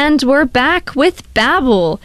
And we're back with Babble.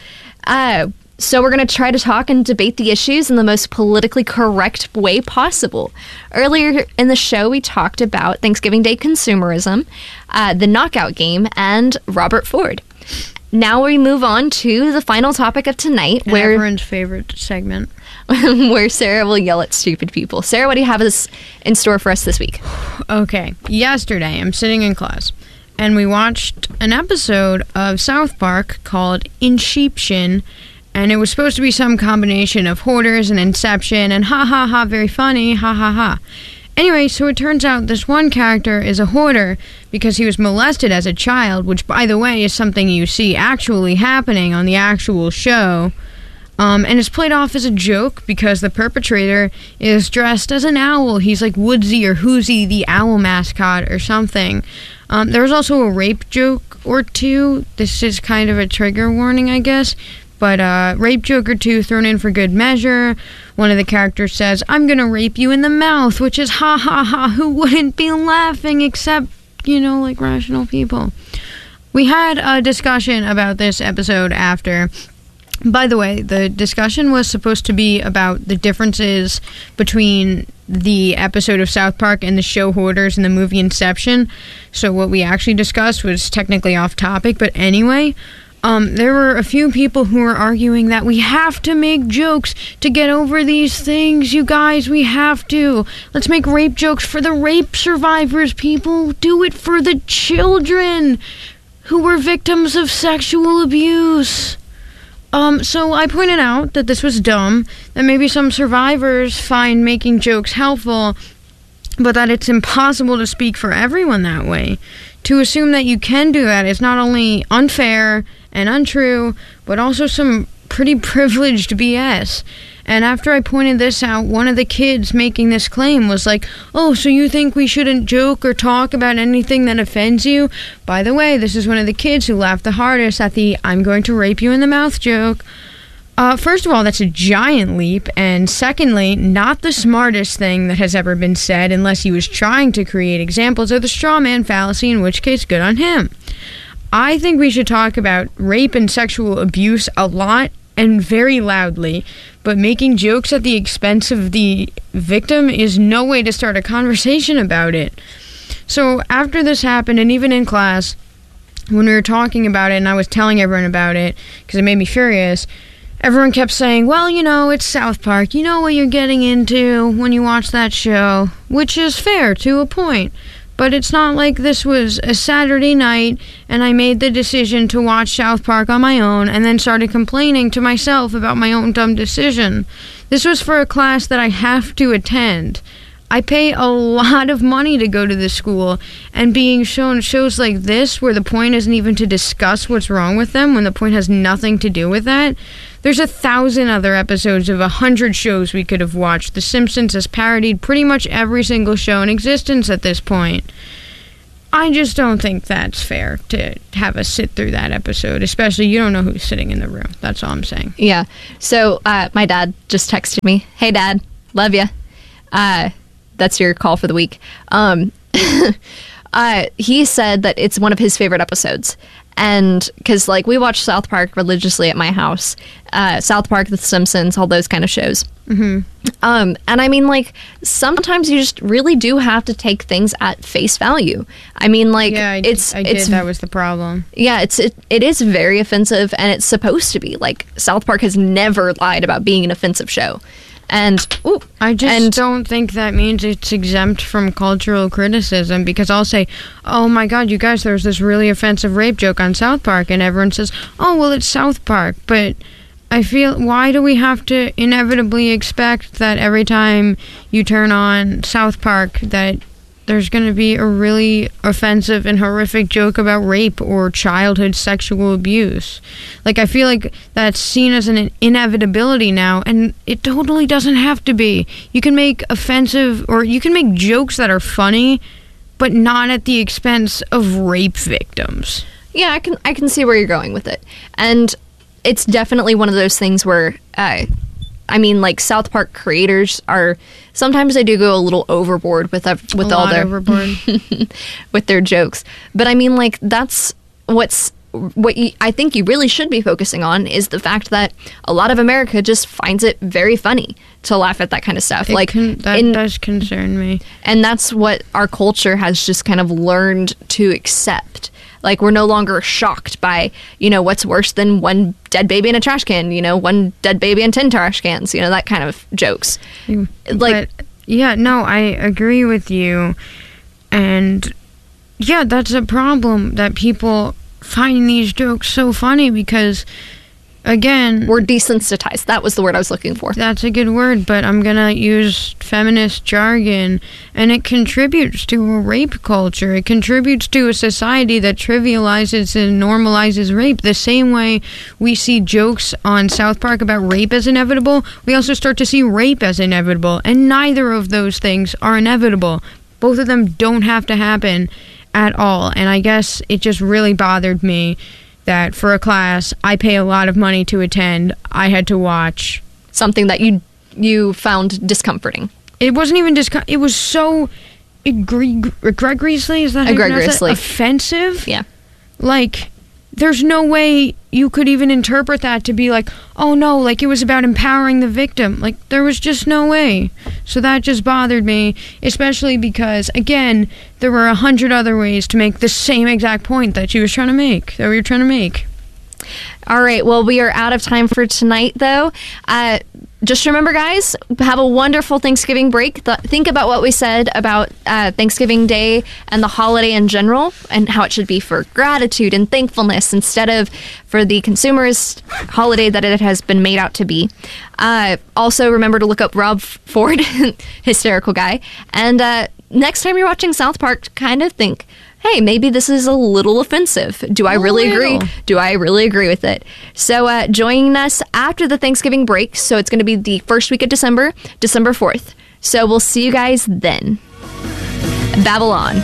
So we're going to try to talk and debate the issues in the most politically correct way possible. Earlier in the show, we talked about Thanksgiving Day consumerism, the knockout game, and Robert Ford. Now we move on to the final topic of tonight, and where everyone's favorite segment, where Sarah will yell at stupid people. Sarah, what do you have in store for us this week? Okay, yesterday I'm sitting in class, and we watched an episode of South Park called Inception, and it was supposed to be some combination of Hoarders and Inception, and ha ha ha, very funny, ha ha ha. Anyway, so it turns out this one character is a hoarder because he was molested as a child, which, by the way, is something you see actually happening on the actual show. And it's played off as a joke because the perpetrator is dressed as an owl. He's like Woodsy or Whoozy, the owl mascot or something. There was also a rape joke or two. This is kind of a trigger warning, I guess. But rape joke or two thrown in for good measure. One of the characters says, "I'm gonna rape you in the mouth," which is ha ha ha, who wouldn't be laughing except, like rational people. We had a discussion about this episode after. By the way, the discussion was supposed to be about the differences between the episode of South Park and the show Hoarders and the movie Inception. So what we actually discussed was technically off topic, but anyway, there were a few people who were arguing that we have to make jokes to get over these things, you guys, we have to. Let's make rape jokes for the rape survivors, people. Do it for the children who were victims of sexual abuse. So I pointed out that this was dumb, that maybe some survivors find making jokes helpful, but that it's impossible to speak for everyone that way. To assume that you can do that is not only unfair and untrue, but also some pretty privileged BS. And after I pointed this out, one of the kids making this claim was like, "Oh, so you think we shouldn't joke or talk about anything that offends you?" By the way, this is one of the kids who laughed the hardest at the "I'm going to rape you in the mouth" joke. First of all, that's a giant leap, and secondly, not the smartest thing that has ever been said unless he was trying to create examples of the straw man fallacy, in which case, good on him. I think we should talk about rape and sexual abuse a lot and very loudly, but making jokes at the expense of the victim is no way to start a conversation about it. So after this happened, and even in class, when we were talking about it and I was telling everyone about it because it made me furious, everyone kept saying, "Well, it's South Park. You know what you're getting into when you watch that show," which is fair to a point. But it's not like this was a Saturday night and I made the decision to watch South Park on my own and then started complaining to myself about my own dumb decision. This was for a class that I have to attend. I pay a lot of money to go to this school, and being shown shows like this where the point isn't even to discuss what's wrong with them, when the point has nothing to do with that. There's 1,000 other episodes of 100 shows we could have watched. The Simpsons has parodied pretty much every single show in existence at this point. I just don't think that's fair to have us sit through that episode, especially you don't know who's sitting in the room. That's all I'm saying. Yeah. So my dad just texted me, "Hey, Dad, love ya." That's your call for the week. He said that it's one of his favorite episodes. And because, we watch South Park religiously at my house. South Park, The Simpsons, all those kind of shows. Mm-hmm. And I mean, sometimes you just really do have to take things at face value. I mean, yeah, I did. That was the problem. Yeah, it is very offensive, and it's supposed to be. South Park has never lied about being an offensive show. And I just don't think that means it's exempt from cultural criticism, because I'll say, "Oh my God, you guys, there's this really offensive rape joke on South Park," and everyone says, "Oh, well, it's South Park." But I feel, why do we have to inevitably expect that every time you turn on South Park that there's going to be a really offensive and horrific joke about rape or childhood sexual abuse? I feel like that's seen as an inevitability now, and it totally doesn't have to be. You can make offensive, or you can make jokes that are funny, but not at the expense of rape victims. Yeah, I can see where you're going with it. And it's definitely one of those things where South Park creators are, sometimes they do go a little overboard with all their overboard with their jokes. But that's what's I think you really should be focusing on is the fact that a lot of America just finds it very funny to laugh at that kind of stuff. That does concern me. And that's what our culture has just kind of learned to accept. Like, we're no longer shocked by, what's worse than one dead baby in a trash can, one dead baby in 10 trash cans, that kind of jokes. I agree with you. And yeah, that's a problem that people find these jokes so funny because, again, we're desensitized. That was the word I was looking for. That's a good word, but I'm gonna use feminist jargon, and it contributes to a rape culture. It contributes to a society that trivializes and normalizes rape. The same way we see jokes on South Park about rape as inevitable, we also start to see rape as inevitable, and neither of those things are inevitable. Both of them don't have to happen at all, and I guess it just really bothered me that for a class I pay a lot of money to attend, I had to watch something that you found discomforting. It wasn't even it was so egregiously, is that how you pronounce that? Offensive? Yeah. Like, there's no way you could even interpret that to be like, oh no, like it was about empowering the victim. Like, there was just no way. So that just bothered me, especially because, again, there were 100 other ways to make the same exact point that we were trying to make. All right, well, we are out of time for tonight, though. Just remember, guys, have a wonderful Thanksgiving break. Think about what we said about Thanksgiving Day and the holiday in general and how it should be for gratitude and thankfulness instead of for the consumerist holiday that it has been made out to be. Also, remember to look up Rob Ford, hysterical guy. And next time you're watching South Park, kind of think, hey, maybe this is a little offensive. Do I really agree? Do I really agree with it? So join us after the Thanksgiving break. So it's going to be the first week of December 4th. So we'll see you guys then. Babylon.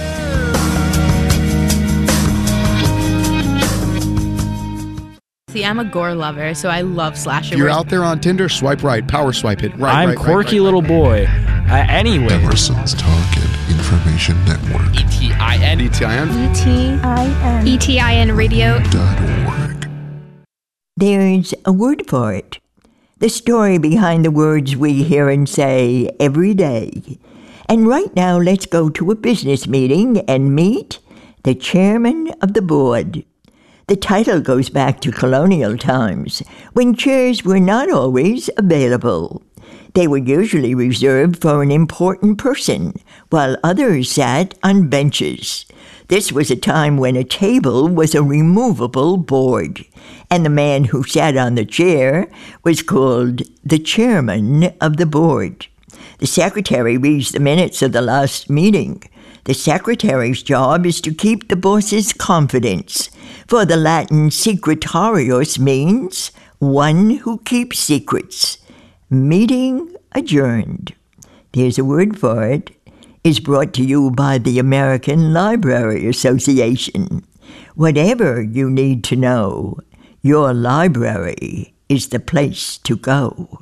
See, I'm a gore lover, so I love slasher. If you're out there on Tinder, swipe right, power swipe it. Right, I'm right, quirky right, little boy. Anyway. Emerson's Talk and Information Network. ETIN. ETIN. ETINradio.org. There's a word for it. The story behind the words we hear and say every day. And right now, let's go to a business meeting and meet the chairman of the board. The title goes back to colonial times, when chairs were not always available. They were usually reserved for an important person, while others sat on benches. This was a time when a table was a removable board, and the man who sat on the chair was called the chairman of the board. The secretary reads the minutes of the last meeting. The secretary's job is to keep the boss's confidence, for the Latin secretarius means one who keeps secrets. Meeting adjourned. There's a word for it. Is brought to you by the American Library Association. Whatever you need to know, your library is the place to go.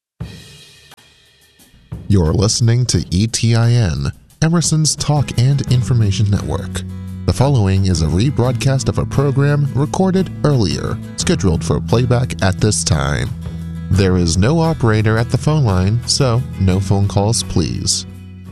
You're listening to ETIN, Emerson's Talk and Information Network. The following is a rebroadcast of a program recorded earlier, scheduled for playback at this time. There is no operator at the phone line, so no phone calls, please.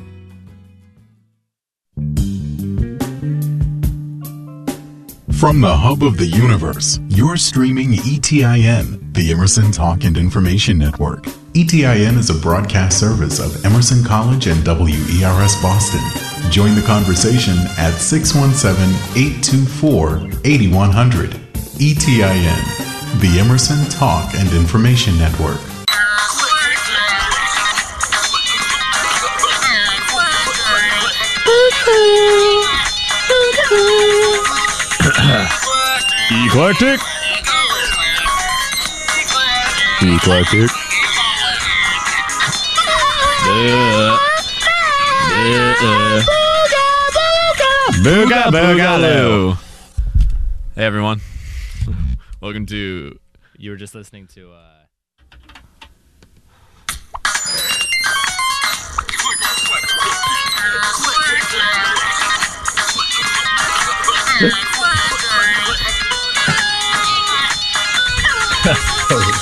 From the hub of the universe, you're streaming ETIN, the Emerson Talk and Information Network. ETIN is a broadcast service of Emerson College and WERS Boston. Join the conversation at 617-824-8100. ETIN, the Emerson Talk and Information Network. Eclectic. Eclectic. Booga boogaloo. Hey everyone. Welcome to. You were just listening to. Totally.